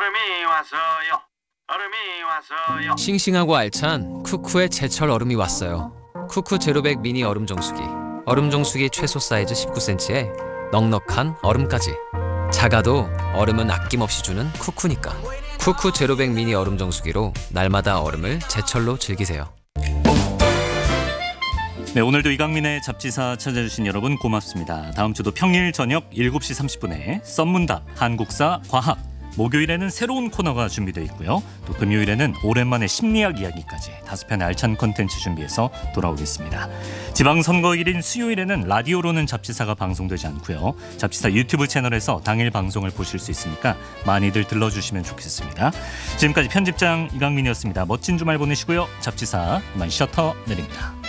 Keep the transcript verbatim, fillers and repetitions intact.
얼음이 왔어요. 얼음이 왔어요. 싱싱하고 알찬 쿠쿠의 제철 얼음이 왔어요. 쿠쿠 제로백 미니 얼음 정수기. 얼음 정수기 최소 사이즈 십구 센티미터에 넉넉한 얼음까지. 작아도 얼음은 아낌없이 주는 쿠쿠니까. 쿠쿠 제로백 미니 얼음 정수기로 날마다 얼음을 제철로 즐기세요. 네, 오늘도 이강민의 잡지사 찾아주신 여러분 고맙습니다. 다음 주도 평일 저녁 일곱 시 삼십 분에 썬문답 한국사 과학, 목요일에는 새로운 코너가 준비되어 있고요. 또 금요일에는 오랜만에 심리학 이야기까지 다섯 편의 알찬 콘텐츠 준비해서 돌아오겠습니다. 지방선거일인 수요일에는 라디오로는 잡지사가 방송되지 않고요. 잡지사 유튜브 채널에서 당일 방송을 보실 수 있으니까 많이들 들러주시면 좋겠습니다. 지금까지 편집장 이강민이었습니다. 멋진 주말 보내시고요. 잡지사 이만 셔터 내립니다.